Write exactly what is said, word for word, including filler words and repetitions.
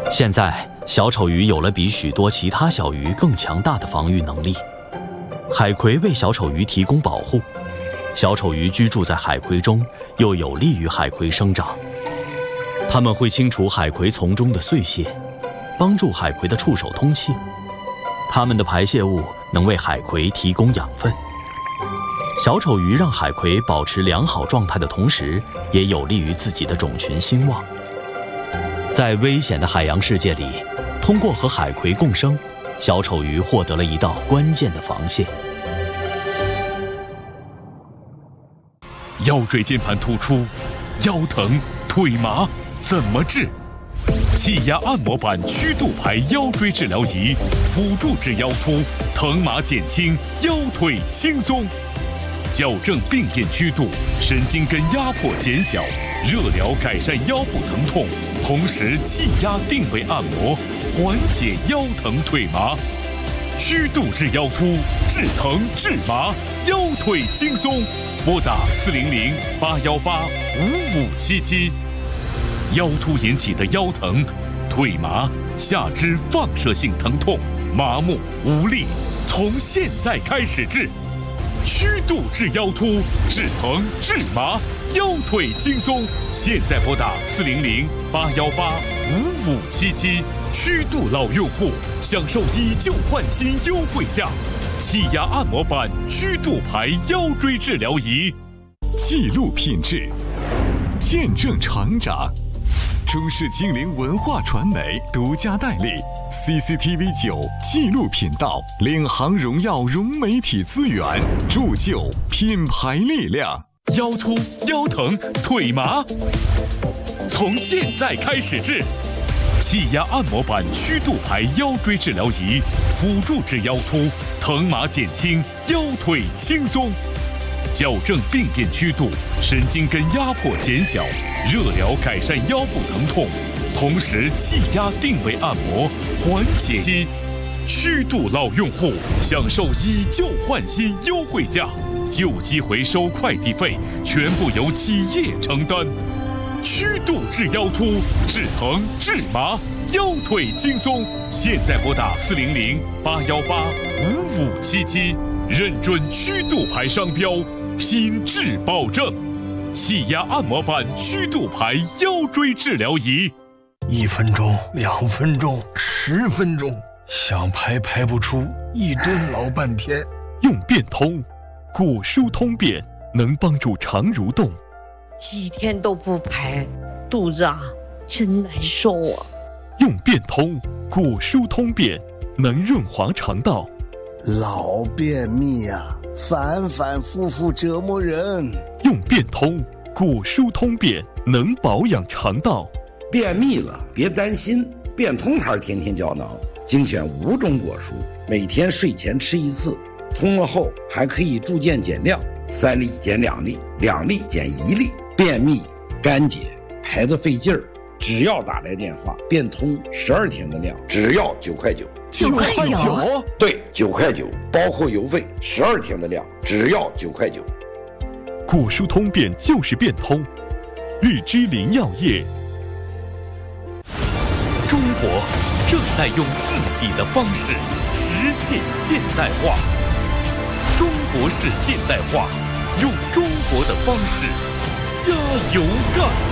现在，小丑鱼有了比许多其他小鱼更强大的防御能力。海葵为小丑鱼提供保护，小丑鱼居住在海葵中，又有利于海葵生长。它们会清除海葵丛中的碎屑，帮助海葵的触手通气。它们的排泄物能为海葵提供养分。小丑鱼让海葵保持良好状态的同时，也有利于自己的种群兴旺。在危险的海洋世界里，通过和海葵共生，小丑鱼获得了一道关键的防线。 腰椎间盘突出、腰疼、腿麻怎么治？气压按摩板曲度排腰椎治疗仪，辅助治腰突，疼麻减轻，腰腿轻松。矫正病变曲度，神经根压迫减小，热疗改善腰部疼痛，同时气压定位按摩，缓解腰疼腿麻。曲度治腰突，治疼治麻，腰腿轻松。拨打四零零八幺八五五七七。腰突引起的腰疼、腿麻、下肢放射性疼痛、麻木无力，从现在开始治。曲度治腰突，治疼治麻，腰腿轻松。现在拨打四零零八幺八五五七七。曲度老用户享受以旧换新优惠价，气压按摩板曲度排腰椎治疗仪， 记录品质，见证成长。中视精灵文化传媒独家代理 C C T V 九纪录频道，领航荣耀融媒体资源，铸就品牌力量。 腰突、腰疼、腿麻，从现在开始治。气压按摩板曲度排腰椎治疗仪，辅助治腰突，疼麻减轻，腰腿轻松。矫正病变曲度，神经根压迫减小，热疗改善腰部疼痛，同时气压定位按摩，缓解肌。曲度老用户享受以旧换新优惠价，旧机回收快递费全部由企业承担。曲度治腰突，治疼治麻，腰腿轻松。现在拨打四零零八幺八五五七七，认准曲度牌商标，品质保证。气压按摩板曲度牌腰椎治疗仪， 一分钟、两分钟、十分钟，想排排不出，一蹲老半天。 用变通，果舒通便能帮助肠蠕动。 几天都不排，肚子啊真难受啊！ 用变通，果舒通便能润滑肠道。 老便秘啊，反反复复折磨人。 用变通，果舒通便能保养肠道。 便秘了别担心，变通牌天天胶囊精选五种果蔬，每天睡前吃一次，通了后还可以逐渐减量，三粒减两粒，两粒减一粒。便秘、干结、排得费劲儿，只要打来电话，变通十二天的量，只要九块九。 九块九？ 对，九块九，包括邮费，十二天的量，只要九块九。 果蔬通便就是变通，日之林药业。中国正在用自己的方式实现现代化，中国式现代化，用中国的方式加油干！